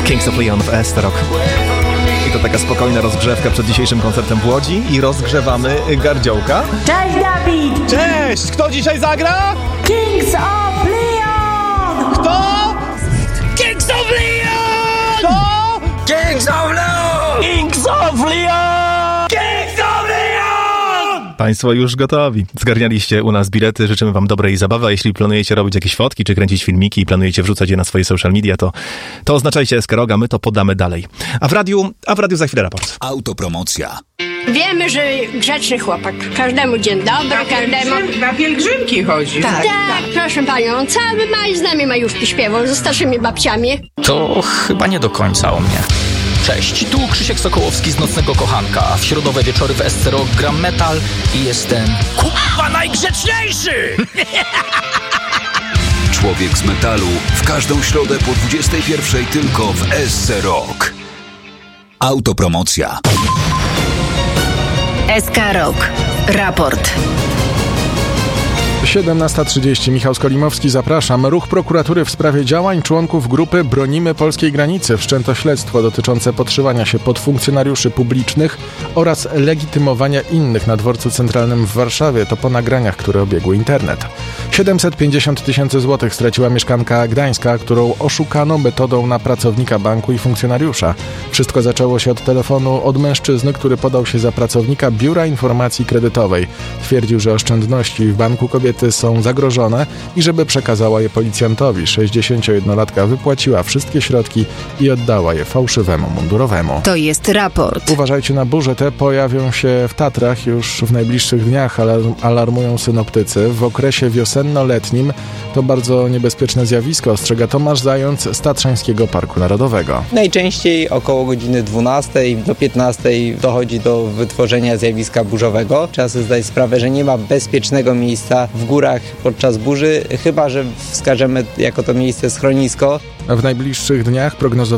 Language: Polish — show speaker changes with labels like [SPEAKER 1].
[SPEAKER 1] Kings of Leon w SC Rock. I to taka spokojna rozgrzewka przed dzisiejszym koncertem w Łodzi i rozgrzewamy gardziołka.
[SPEAKER 2] Cześć, Dawid!
[SPEAKER 1] Cześć! Kto dzisiaj zagra?
[SPEAKER 2] Kings of Leon!
[SPEAKER 1] Kto?
[SPEAKER 3] Kings of Leon!
[SPEAKER 1] Kto?
[SPEAKER 3] Kings of Leon!
[SPEAKER 1] Kings of Leon!
[SPEAKER 3] Kings of Leon!
[SPEAKER 1] Państwo już gotowi. Zgarnialiście u nas bilety. Życzymy wam dobrej zabawy. A jeśli planujecie robić jakieś fotki, czy kręcić filmiki i planujecie wrzucać je na swoje social media, to oznaczajcie SK Roga, my to podamy dalej. A w radiu za chwilę raport.
[SPEAKER 4] Autopromocja.
[SPEAKER 5] Wiemy, że grzeczny chłopak. Każdemu dzień dobry, każdemu...
[SPEAKER 6] Na pielgrzymki chodzi.
[SPEAKER 5] Tak, proszę panią, cały maj z nami majówki śpiewał, ze starszymi babciami.
[SPEAKER 7] To chyba nie do końca o mnie. Cześć, tu Krzysiek Sokołowski z Nocnego Kochanka. W środowe wieczory w SC Rock gram metal i jestem...
[SPEAKER 3] Kurwa najgrzeczniejszy!
[SPEAKER 4] Człowiek z metalu w każdą środę po 21:00 tylko w SC Rock. Autopromocja.
[SPEAKER 8] SK Rock. Raport.
[SPEAKER 9] 17:30. Michał Skolimowski, zapraszam. Ruch prokuratury w sprawie działań członków grupy Bronimy Polskiej Granicy. Wszczęto śledztwo dotyczące podszywania się pod funkcjonariuszy publicznych oraz legitymowania innych na dworcu centralnym w Warszawie. To po nagraniach, które obiegły internet. 750 000 złotych straciła mieszkanka gdańska, którą oszukano metodą na pracownika banku i funkcjonariusza. Wszystko zaczęło się od telefonu od mężczyzny, który podał się za pracownika Biura Informacji Kredytowej. Twierdził, że oszczędności w banku kobiety są zagrożone i żeby przekazała je policjantowi. 61-latka wypłaciła wszystkie środki i oddała je fałszywemu mundurowemu.
[SPEAKER 8] To jest raport.
[SPEAKER 9] Uważajcie na burze, te pojawią się w Tatrach już w najbliższych dniach, alarmują synoptycy. W okresie wiosenno-letnim to bardzo niebezpieczne zjawisko, ostrzega Tomasz Zając z Tatrzańskiego Parku Narodowego.
[SPEAKER 10] Najczęściej około godziny 12 do 15 dochodzi do wytworzenia zjawiska burzowego. Trzeba sobie zdać sprawę, że nie ma bezpiecznego miejsca w górach podczas burzy, chyba że wskażemy jako to miejsce schronisko.
[SPEAKER 9] W najbliższych dniach prognozowane